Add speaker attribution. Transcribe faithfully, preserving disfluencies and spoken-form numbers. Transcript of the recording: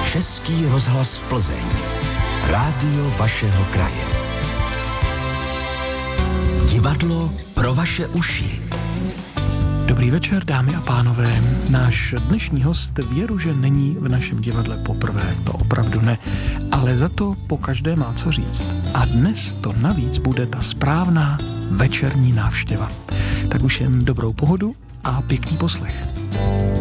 Speaker 1: Český rozhlas Plzeň. Rádio vašeho kraje. Divadlo pro vaše uši.
Speaker 2: Dobrý večer, dámy a pánové. Náš dnešní host věru, že není v našem divadle poprvé, to opravdu ne, ale za to po každé má co říct. A dnes to navíc bude ta správná večerní návštěva. Tak už jen dobrou pohodu a pěkný poslech.